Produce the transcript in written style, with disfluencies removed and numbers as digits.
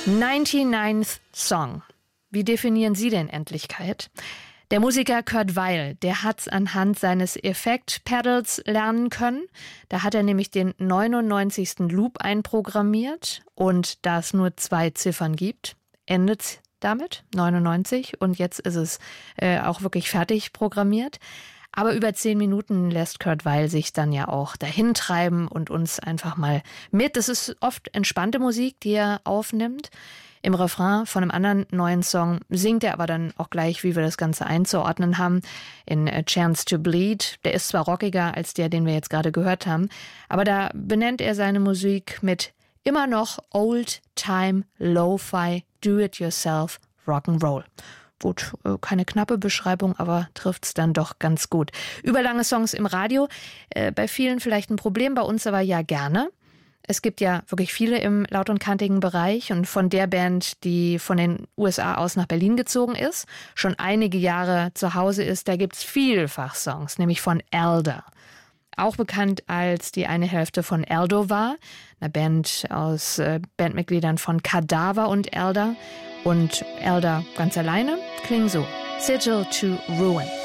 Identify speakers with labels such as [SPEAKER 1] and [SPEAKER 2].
[SPEAKER 1] 99th Song. Wie definieren Sie denn Endlichkeit? Der Musiker Kurt Weill, der hat's anhand seines Effekt-Pedals lernen können. Da hat er nämlich den 99. Loop einprogrammiert und da es nur 2 Ziffern gibt, endet's damit, 99, und jetzt ist es auch wirklich fertig programmiert. Aber über 10 Minuten lässt Kurt Weill sich dann ja auch dahin treiben und uns einfach mal mit. Das ist oft entspannte Musik, die er aufnimmt. Im Refrain von einem anderen neuen Song singt er aber dann auch gleich, wie wir das Ganze einzuordnen haben, in A Chance to Bleed. Der ist zwar rockiger als der, den wir jetzt gerade gehört haben, aber da benennt er seine Musik mit immer noch Old-Time Lo-Fi Do-It-Yourself Rock'n'Roll. Gut, keine knappe Beschreibung, aber trifft's dann doch ganz gut. Überlange Songs im Radio, bei vielen vielleicht ein Problem, bei uns aber ja gerne. Es gibt ja wirklich viele im laut- und kantigen Bereich und von der Band, die von den USA aus nach Berlin gezogen ist, schon einige Jahre zu Hause ist, da gibt's vielfach Songs, nämlich von Elder. Auch bekannt als die eine Hälfte von Eldovar, einer Band aus Bandmitgliedern von Kadaver und Elder. Und Elder ganz alleine klingen so. Sigil to Ruin.